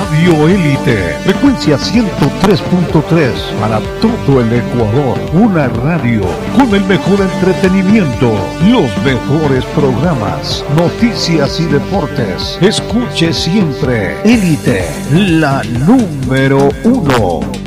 Radio Élite, frecuencia 103.3 para todo el Ecuador. Una radio con el mejor entretenimiento, los mejores programas, noticias y deportes. Escuche siempre Élite, la número 1.